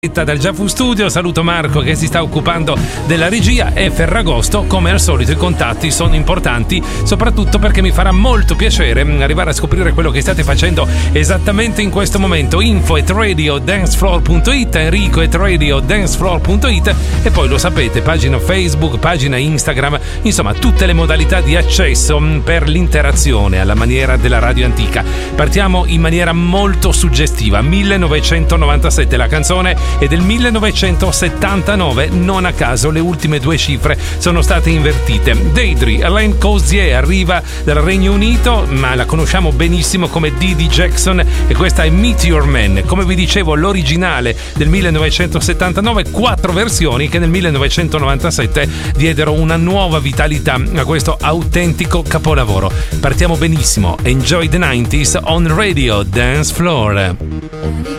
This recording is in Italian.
Dal Giafu Studio saluto Marco che si sta occupando della regia e Ferragosto, come al solito i contatti sono importanti, soprattutto perché mi farà molto piacere arrivare a scoprire quello che state facendo esattamente in questo momento. info@radiodancefloor.it, enrico@radiodancefloor.it e poi lo sapete, pagina Facebook, pagina Instagram, insomma tutte le modalità di accesso per l'interazione alla maniera della radio antica. Partiamo in maniera molto suggestiva. 1997 la canzone è del 1979, non a caso le ultime due cifre sono state invertite. Deirdre Elaine Cozier arriva dal Regno Unito, ma la conosciamo benissimo come Dee Dee Jackson e questa è Meteor Man. Come vi dicevo, l'originale del 1979, 4 versioni che nel 1997 diedero una nuova vitalità a questo autentico capolavoro. Partiamo benissimo. Enjoy the 90s on Radio Dance Floor.